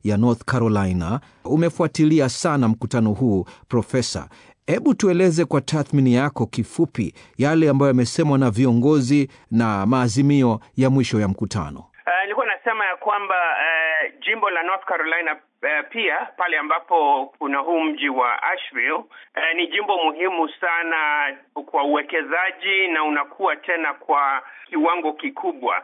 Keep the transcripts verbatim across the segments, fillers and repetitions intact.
ya North Carolina. Umefuatilia sana mkutano huu, Profesa. Hebu tueleze kwa tathmini yako kifupi yale ambayo yamesemwa na viongozi na maazimio ya mwisho ya mkutano. Uh, nilikuwa nasema ya kwamba uh, jimbo la North Carolina uh, pia pale ambapo kuna huu mji wa Asheville uh, ni jimbo muhimu sana kwa uwekezaji na unakuwa tena kwa kiwango kikubwa.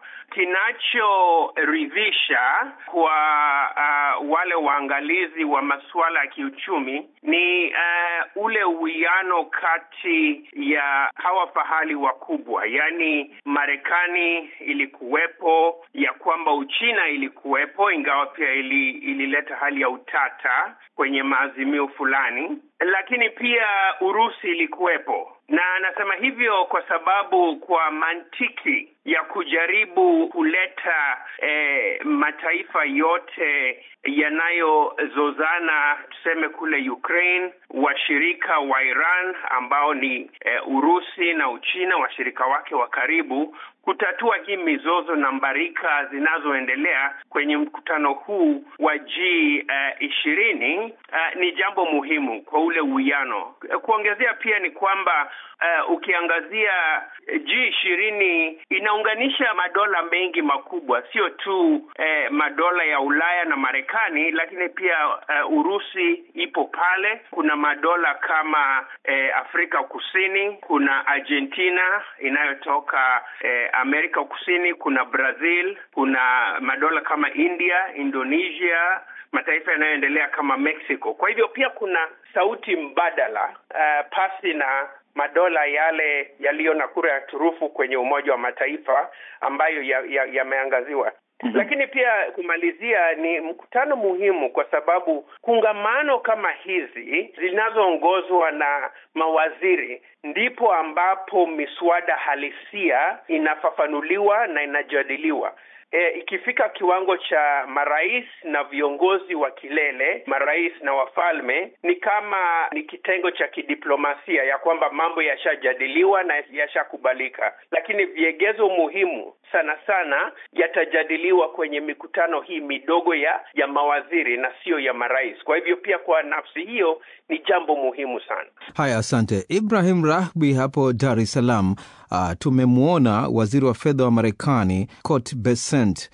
Kinachoridhisha kwa uh, wale waangalizi wa masuala ya kiuchumi ni uh, ule uwiano kati ya hawa fahali wakubwa, yani Marekani ilikuwepo, ya kwamba Uchina ilikuwepo, ingawa pia ili, ilileta hali ya utata kwenye maazimio fulani, lakini pia Urusi ilikuwepo. Na nasema hivyo kwa sababu kwa mantiki ya kujaribu kuleta eh, mataifa yote yanayozozana, tuseme kule Ukraine, washirika wa Iran ambao ni eh, Urusi na Uchina, washirika wake wa karibu, kutatua hii mizozo na mbarika zinazoendelea kwenye mkutano huu wa G ishirini uh, uh, ni jambo muhimu kwa ule uwiano. Kuongezea pia ni kwamba uh, ukiangazia G ishirini inaunganisha madola mengi makubwa, sio tu uh, madola ya Ulaya na Marekani, lakini pia uh, Urusi ipo pale. Kuna madola kama uh, Afrika Kusini, kuna Argentina inayotoka uh, Amerika Kusini, kuna Brazil, kuna madola kama India, Indonesia, mataifa yanayoendelea kama Mexico. Kwa hivyo pia kuna sauti mbadala uh, pasi na madola yale yaliyo na kura ya turufu kwenye Umoja wa Mataifa ambayo yameangaziwa. Ya, ya Mm-hmm. Lakini pia kumalizia, ni mkutano muhimu kwa sababu kungamano kama hizi zinazoongozwa na mawaziri ndipo ambapo miswada halisia inafafanuliwa na inajadiliwa. E, ikifika kiwango cha marais na viongozi wa kilele, marais na wafalme, ni kama ni kitengo cha kidiplomasia ya kwamba mambo yashajadiliwa na yashakubalika, lakini viegezo muhimu sana sana yatajadiliwa kwenye mikutano hii midogo ya ya mawaziri na sio ya marais. Kwa hivyo pia kwa nafsi hiyo ni jambo muhimu sana. Haya, asante. Ibrahim Rahbi hapo Dar es Salaam. Uh, tumemwona waziri wa fedha wa Marekani Scott Bessent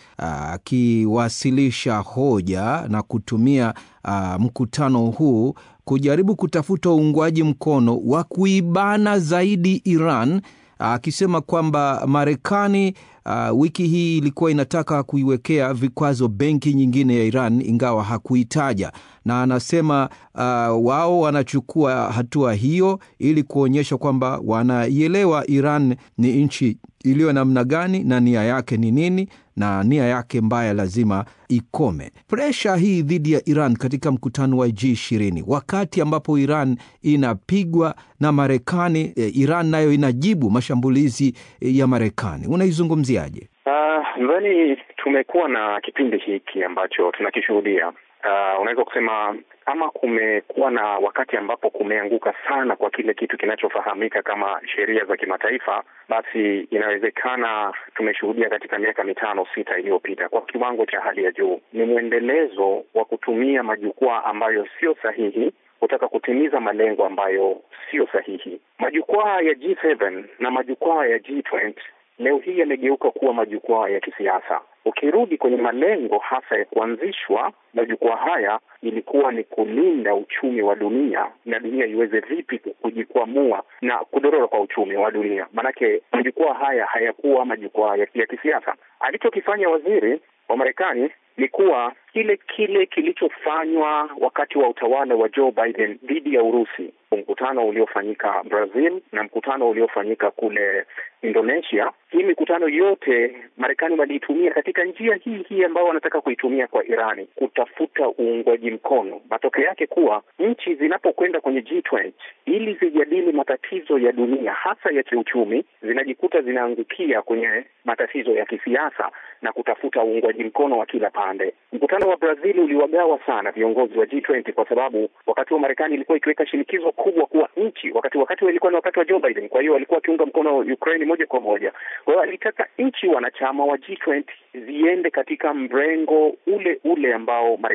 akiwasilisha uh, hoja na kutumia uh, mkutano huu kujaribu kutafuta uungwaji mkono wa kuibana zaidi Iran, akisema uh, kwamba Marekani uh, wiki hii ilikuwa inataka kuiwekea vikwazo benki nyingine ya Iran ingawa hakuitaja, na anasema uh, wao wanachukua hatua hiyo ili kuonyesha kwamba wanaielewa Iran ni nchi iliyo namna gani na nia yake ni nini, na nia yake mbaya lazima ikome. Presha hii dhidi ya Iran katika mkutano wa G ishirini, wakati ambapo Iran inapigwa na Marekani, Iran nayo inajibu mashambulizi ya Marekani, unaizungumziaje? Uh, ndani tumekuwa na kipindi hiki ambacho tunakishuhudia. Uh, unaweza kusema kama kumekuwa na wakati ambapo kumeanguka sana kwa kile kitu kinachofahamika kama sheria za kimataifa, basi inawezekana tumeshuhudia katika miaka mitano sita iliyopita kwa kiwango cha hali ya juu. Ni mwendelezo wa kutumia majukwaa ambayo sio sahihi kutaka kutimiza malengo ambayo sio sahihi. Majukwaa ya G saba na majukwaa ya G ishirini leo hii yamegeuka kuwa majukwaa ya kisiasa. Ukirudi kwenye malengo hasa ya kuanzishwa majukwaa haya, ilikuwa ni kulinda uchumi wa dunia na dunia iweze vipi kujikwamua na kudorora kwa uchumi wa dunia. Manake majukwaa haya hayakuwa majukwaa ya, ya kisiasa. Alichokifanya waziri wa Marekani ni kuwa kile kile kilichofanywa wakati wa utawala wa Joe Biden dhidi ya Urusi, mkutano uliofanyika Brazil na mkutano uliofanyika kule Indonesia. Hii mikutano yote Marekani waliitumia katika njia hii hii ambayo wanataka kuitumia kwa Irani, kutafuta uungwaji mkono. Matokeo yake kuwa nchi zinapokwenda kwenye G ishirini ili zijadili matatizo ya dunia hasa ya kiuchumi, zinajikuta zinaangukia kwenye matatizo ya kisiasa na kutafuta uungwaji mkono wa kila pande. Mkutano wa Brazil uliwagawa sana viongozi wa G ishirini kwa sababu wakati wa Marekani ilikuwa ikiweka shinikizo kubwa kwa nchi, wakati wakati ilikuwa ni wakati wa Joe Biden, kwa hiyo walikuwa kiunga mkono Ukraine moja kwa moja. Kwa hiyo alitaka nchi wanachama wa G ishirini ziende katika mrengo ule ule ambao